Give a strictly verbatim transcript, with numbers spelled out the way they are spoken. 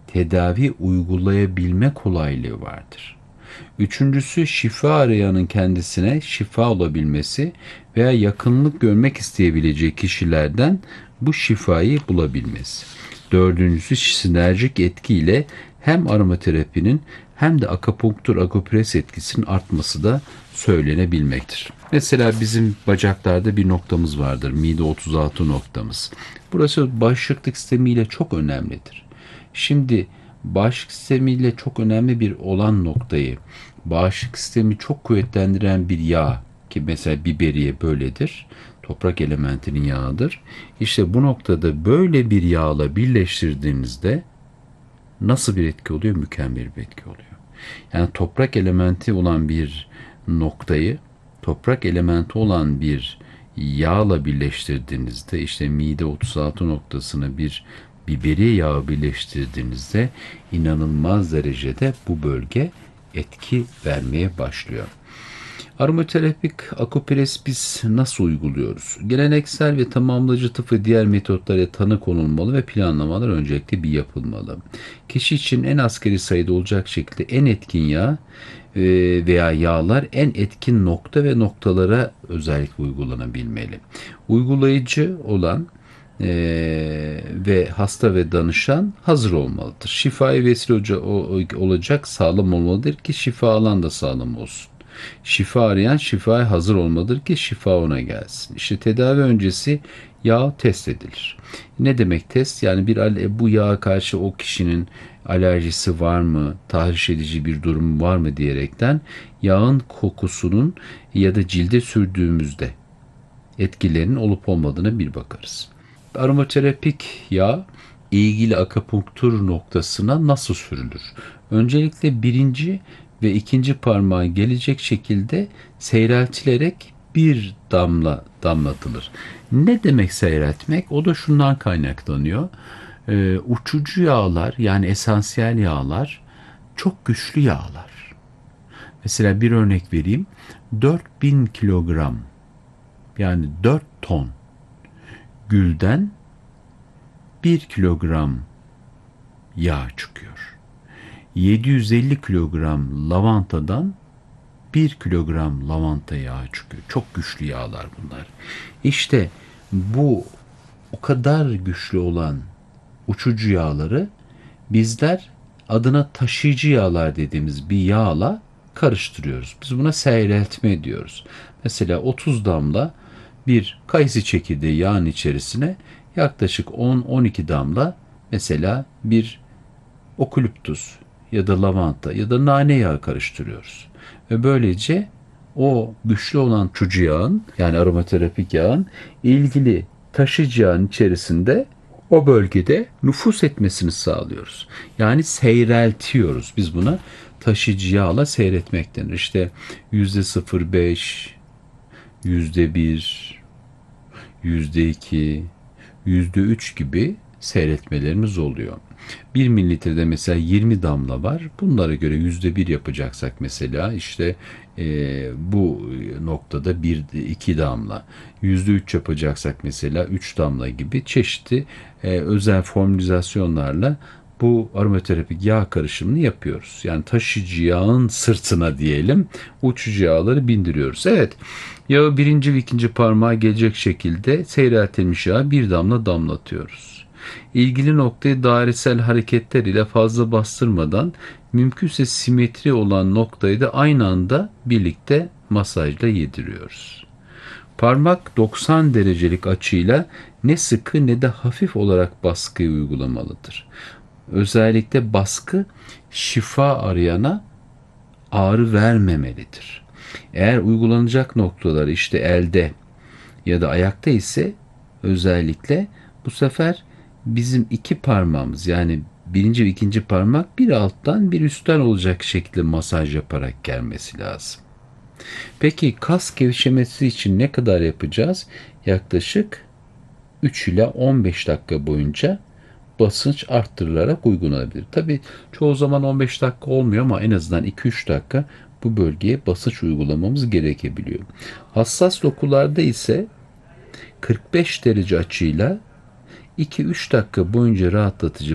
tedavi uygulayabilme kolaylığı vardır. Üçüncüsü, şifa arayanın kendisine şifa olabilmesi veya yakınlık görmek isteyebileceği kişilerden bu şifayı bulabilmesi. Dördüncüsü, sinerjik etkiyle hem aromaterapinin hem de akupunktur, akupres etkisinin artması da söylenebilmektir. Mesela bizim bacaklarda bir noktamız vardır. Mide otuz altı noktamız. Burası bağışıklık sistemiyle çok önemlidir. Şimdi bağışıklık sistemiyle çok önemli bir olan noktayı bağışıklık sistemi çok kuvvetlendiren bir yağ, ki mesela biberiye böyledir. Toprak elementinin yağıdır. İşte bu noktada böyle bir yağla birleştirdiğinizde nasıl bir etki oluyor? Mükemmel bir etki oluyor. Yani toprak elementi olan bir noktayı toprak elementi olan bir yağla birleştirdiğinizde, işte mide otuz altı noktasına bir biberiye yağı birleştirdiğinizde inanılmaz derecede bu bölge etki vermeye başlıyor. Aromaterapik akupres biz nasıl uyguluyoruz? Geleneksel ve tamamlayıcı tıp ve diğer metotlara tanı konulmalı ve planlamalar öncelikle bir yapılmalı. Kişi için en asgari sayıda olacak şekilde en etkin yağ e, veya yağlar en etkin nokta ve noktalara özellikle uygulanabilmeli. Uygulayıcı olan e, ve hasta ve danışan hazır olmalıdır. Şifaya vesile olacak sağlam olmalıdır ki şifa alan da sağlam olsun. Şifa arayan şifaya hazır olmalıdır ki şifa ona gelsin. İşte tedavi öncesi yağ test edilir. Ne demek test? Yani bir bu yağa karşı o kişinin alerjisi var mı, tahriş edici bir durum var mı diyerekten yağın kokusunun ya da cilde sürdüğümüzde etkilerinin olup olmadığına bir bakarız. Aromaterapik yağ ilgili akupunktur noktasına nasıl sürülür? Öncelikle birinci ve ikinci parmağa gelecek şekilde seyreltilerek bir damla damlatılır. Ne demek seyreltmek? O da şundan kaynaklanıyor. Ee, uçucu yağlar, yani esansiyel yağlar çok güçlü yağlar. Mesela bir örnek vereyim. dört bin kilogram, yani dört ton gülden bir kilogram yağ çıkıyor. yedi yüz elli kilogram lavantadan bir kilogram lavanta yağı çıkıyor. Çok güçlü yağlar bunlar. İşte bu o kadar güçlü olan uçucu yağları bizler adına taşıyıcı yağlar dediğimiz bir yağla karıştırıyoruz. Biz buna seyreltme diyoruz. Mesela otuz damla bir kayısı çekirdeği yağın içerisine yaklaşık on on iki damla mesela bir okaliptus ya da lavanta ya da nane yağı karıştırıyoruz. Ve böylece o güçlü olan uçucu yağın, yani aromaterapik yağın ilgili taşıyıcı yağın içerisinde o bölgede nüfuz etmesini sağlıyoruz. Yani seyreltiyoruz. Biz buna taşıyıcı yağla seyretmek denir. İşte yüzde sıfır virgül beş, yüzde bir, yüzde iki, yüzde üç gibi seyretmelerimiz oluyor. bir mililitrede mesela yirmi damla var. Bunlara göre yüzde bir yapacaksak mesela işte e, bu noktada bir iki damla. yüzde üç yapacaksak mesela üç damla gibi çeşitli e, özel formülizasyonlarla bu aromaterapik yağ karışımını yapıyoruz. Yani taşıyıcı yağın sırtına diyelim uçucu yağları bindiriyoruz. Evet, yağı birinci ve ikinci parmağa gelecek şekilde seyreltilmiş yağı bir damla damlatıyoruz. İlgili noktayı dairesel hareketler ile fazla bastırmadan mümkünse simetri olan noktayı da aynı anda birlikte masajla yediriyoruz. Parmak doksan derecelik açıyla ne sıkı ne de hafif olarak baskıyı uygulamalıdır. Özellikle baskı şifa arayana ağrı vermemelidir. Eğer uygulanacak noktalar işte elde ya da ayakta ise özellikle bu sefer bizim iki parmağımız, yani birinci ve ikinci parmak bir alttan bir üstten olacak şekilde masaj yaparak gelmesi lazım. Peki kas gevşemesi için ne kadar yapacağız? Yaklaşık üç ila on beş dakika boyunca basınç arttırılarak uygulanabilir. Tabii çoğu zaman on beş dakika olmuyor ama en azından iki üç dakika bu bölgeye basınç uygulamamız gerekebiliyor. Hassas dokularda ise kırk beş derece açıyla iki üç dakika boyunca rahatlatıcı